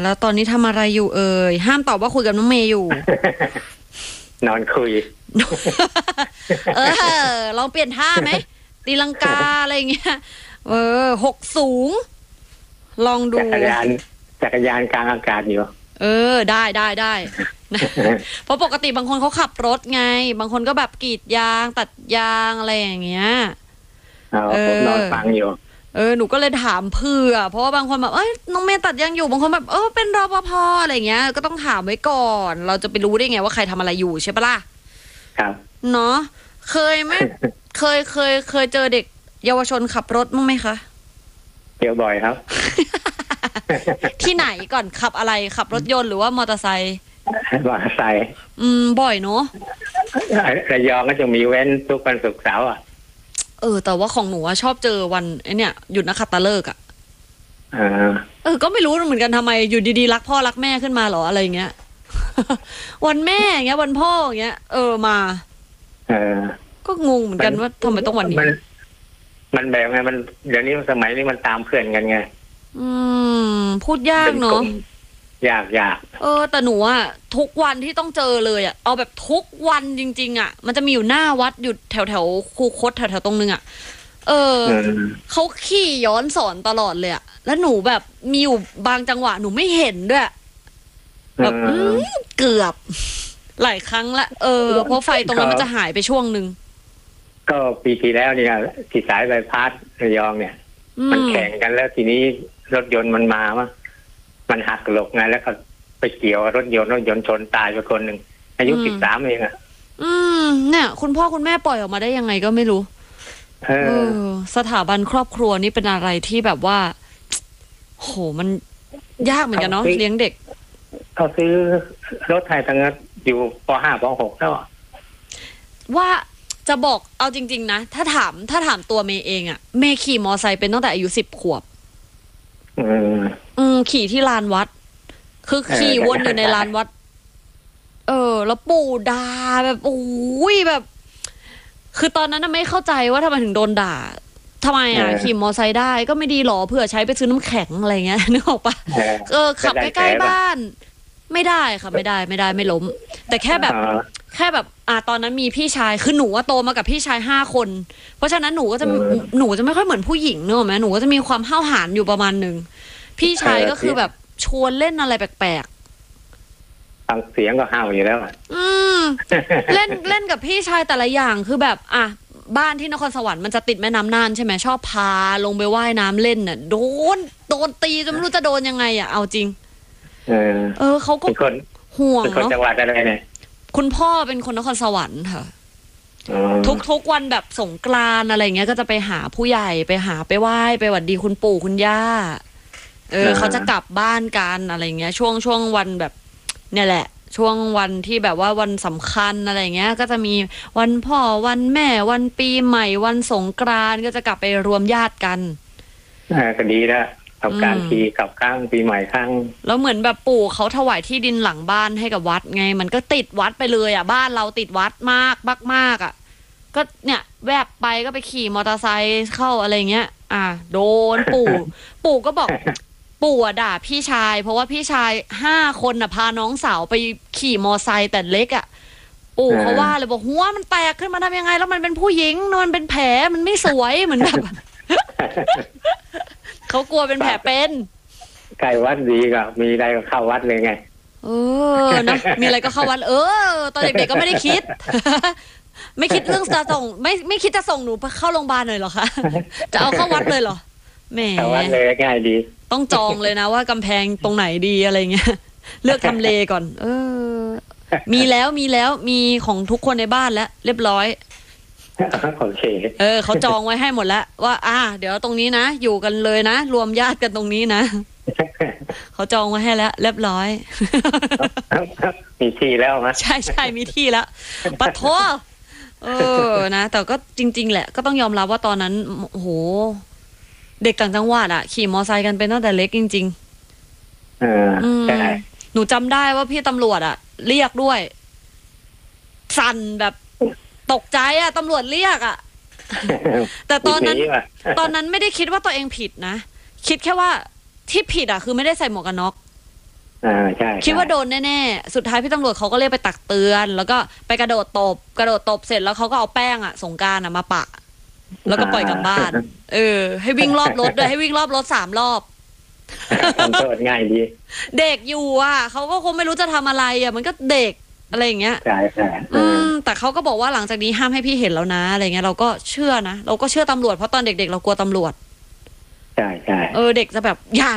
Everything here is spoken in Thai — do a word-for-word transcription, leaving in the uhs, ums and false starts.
แล้วตอนนี้ทำอะไรอยู่เอ่ยห้ามตอบว่าคุยกับน้องเมย์อยู่นอนคุยเออลองเปลี่ยนท่าไหมตีลังกาอะไรเงี้ยเออหกสูงลองดูจักรยานจักรยานกลางอากาศอยู่เออได้ได้ได้ เพราะปกติบางคนเขาขับรถไงบางคนก็แบบกรีดยางตัดยางอะไรอย่างเงี้ยเออผมนอนฟังอยู่เออหนูก็เลยถามเผื่อเพราะว่าบางคนแบบเอ้ยน้องเมย์ตัดยางอยู่บางคนแบบเออเป็นรปภอะไรเงี้ยก็ต้องถามไว้ก่อนเราจะไปรู้ได้ไงว่าใครทำอะไรอยู่ใช่ปะล่ะครับเนาะเคยไหม เคยเคยเคยเจอเด็กเยาวชนขับรถมั้งไหมคะเจอบ่อยครับที่ไหนก่อนขับอะไรขับรถยนต์หรือว่ามอเตอร์ไซค์มอเตอร์ไซค์อืมบ่อยเนาะระยองก็จะมีเว้นทุกวันศุกร์เสาร์อ่ะเออแต่ว่าของหนูชอบเจอวันไอเนี่ยหยุดนักขัตฤกษ์อ่ะเออก็ไม่รู้เหมือนกันทำไมอยู่ดีๆรักพ่อรักแม่ขึ้นมาหรออะไรเงี้ย วันแม่เงี้ยวันพ่อเงี้ยเออมาเออก็งงเหมือนกันว่าทำไมต้องวันนี้มันแบบไงมันเดี๋ยวนี้สมัยนี้มันตามเพื่อนกันไงอืมพูดยากเนาะยากยากเออแต่หนูอ่ะทุกวันที่ต้องเจอเลยอ่ะเอาแบบทุกวันจริงๆอ่ะมันจะมีอยู่หน้าวัดอยู่แถวแถวคูคตแถวแถวตรงนึงอ่ะเออเขาขี่ย้อนสอนตลอดเลยอ่ะแล้วหนูแบบมีอยู่บางจังหวะหนูไม่เห็นด้วยแบบเกือบหลายครั้งละเออเพราะไฟตรงนั้นมันจะหายไปช่วงนึงก็ปีที่แล้วเนี่ยที่สายใบพัดระยองเนี่ยมันแข่งกันแล้วทีนี้รถยนต์มันมาว่ามันหักหลบไงแล้วก็ไปเกี่ยวรถยนต์รถยนต์ชนตายไปคนหนึ่งอายุสิบสามเองอ่ะอืมเนี่ยคุณพ่อคุณแม่ปล่อยออกมาได้ยังไงก็ไม่รู้เออสถาบันครอบครัวนี่เป็นอะไรที่แบบว่าโหมันยากเหมือนกันเนาะเลี้ยงเด็กเขาซื้อรถไทยตั้งแต่อยู่ป.ห้า ป.หกแล้วว่าจะบอกเอาจริงๆนะถ้าถามถ้าถามตัวเมย์เองอะเมย์ขี่มอไซค์เป็นตั้งแต่อายุสิบขวบอืมอืมขี่ที่ลานวัดคือขี่วนอยู่ในลานวัดเออแล้วปู่ด่าแบบโอ้ยแบบคือตอนนั้นไม่เข้าใจว่าทำไมถึงโดนด่าทำไมอ่ะขี่มอไซค์ได้ก็ไม่ดีหรอเผื่อใช้ไปซื้อน้ำแข็งอะไรเงี้ยนึกออกปะเออขับใกล้ๆบ้านไม่ได้ค่ะไม่ได้ไม่ได้ไม่ล้มแต่แค่แบบแค่แบบอ่าตอนนั้นมีพี่ชายคือหนูว่าโตมากับพี่ชายห้าคนเพราะฉะนั้นหนูก็จะหนูจะไม่ค่อยเหมือนผู้หญิงเนอะแม่หนูก็จะมีความห้าวหาญอยู่ประมาณนึงพี่ชายก็คือแบบชวนเล่นอะไรแปลกๆฟังเสียงก็ห้าวอยู่แล้วอืมเล่นเล่นกับพี่ชายแต่ละอย่างคือแบบอ่ะบ้านที่นครสวรรค์มันจะติดแม่น้ำน่านใช่ไหมชอบพาลงไปว่ายน้ำเล่นน่ะโดนโดนตีจนไม่รู้จะโดนยังไงอ่ะเอาจริงเออเออเขาก็ห่วงเนาะจังหวัดอะไรเนี่ยคุณพ่อเป็นคนนครสวรรค์ค่ะทุกทุกวันแบบสงกรานต์อะไรเงี้ยก็จะไปหาผู้ใหญ่ไปหาไปไหว้ไปหวัดดีคุณปู่คุณย่าเออเขาจะกลับบ้านกันอะไรเงี้ยช่วงช่วงวันแบบเนี่ยแหละช่วงวันที่แบบว่าวันสำคัญอะไรเงี้ยก็จะมีวันพ่อวันแม่วันปีใหม่วันสงกรานต์ก็จะกลับไปรวมญาติกันอ่าก็ดีนะทำการทีกับข้างปีใหม่ข้างแล้วเหมือนแบบปู่เขาถวายที่ดินหลังบ้านให้กับวัดไงมันก็ติดวัดไปเลยอ่ะบ้านเราติดวัดมากมากมากอ่ะก็เนี่ยแวบไปก็ไปขี่มอเตอร์ไซค์เข้าอะไรเงี้ยอ่ะโดนปู่ปู่ก็บอกปู่อ่ะด่าพี่ชายเพราะว่าพี่ชายห้าคนน่ะพาน้องสาวไปขี่มอไซค์แต่เล็กอ่ะปู่เขาว่าเลยบอกหัวมันแตกขึ้นมาทำยังไงแล้วมันเป็นผู้หญิงมันเป็นแผลมันไม่สวยเหมือนแบบเขากลัวเป็นแผลเป็นใกล้วัดดีก็มีอะไรก็เข้าวัดเลยไงเออนะมีอะไรก็เข้าวัดเออตอนเด็กๆก็ไม่ได้คิดไม่คิดเรื่องจะส่งไม่ไม่คิดจะส่งหนูเข้าโรงพยาบาลหน่อยหรอคะจะเอาเข้าวัดเลยเหรอแหมเข้าวัดเลยง่ายดีต้องจองเลยนะว่ากำแพงตรงไหนดีอะไรเงี้ยเลือกทำเลก่อนเออมีแล้วมีแล้วมีของทุกคนในบ้านแล้วเรียบร้อยโอเคเออเขาจองไว้ให้หมดแล้วว่าอ่าเดี๋ยวตรงนี้นะอยู่กันเลยนะรวมญาติกันตรงนี้นะเขาจองไว้ให้แล้วเรียบร้อยมีที่แล้วนะใช่ใช่มีที่แล้วปะโถเออนะแต่ก็จริงๆแหละก็ต้องยอมรับว่าตอนนั้นโอ้โหเด็กต่างจังหวัดอ่ะขี่มอไซค์กันเป็นตั้งแต่เล็กจริงๆเออใช่หนูจำได้ว่าพี่ตำรวจอ่ะเรียกด้วยสั่นแบบตกใจอ่ะตำรวจเรียกอ่ะแต่ตอนนั้นตอนนั้นไม่ได้คิดว่าตัวเองผิดนะคิดแค่ว่าที่ผิดอ่ะคือไม่ได้ใส่หมวกกันน็อกอ่าใช่คิดว่าโดนแน่ๆสุดท้ายพี่ตำรวจเขาก็เรียกไปตักเตือน แล้วก็ไปกระโดดตบกระโดดตบเสร็จแล้วเขาก็เอาแป้งอะสงกรานต์อะมาปะแล้วก็ปล่อยกลับบ้าน เออ ให้วิ่งรอบรถด้วยให้วิ่งรอบรถสามรอบทำโทษง่ายดีเด็กอยู่อ่ะเขาก็คงไม่รู้จะทำอะไรอ่ะมันก็เด็กอะไรอย่างเงี้ยใช่ใช่อืมแต่เขาก็บอกว่าหลังจากนี้ห้ามให้พี่เห็นแล้วนะอะไรเงี้ยเราก็เชื่อนะเราก็เชื่อตำรวจเพราะตอนเด็กๆเรากลัวตำรวจใช่ใช่เออเด็กจะแบบอย่า